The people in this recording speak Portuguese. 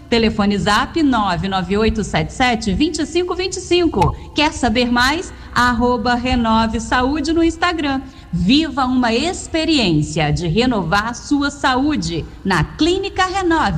Telefone Zap 99877-2525. Quer saber mais? @Renove Saúde no Instagram. Viva uma experiência de renovar sua saúde na Clínica Renove.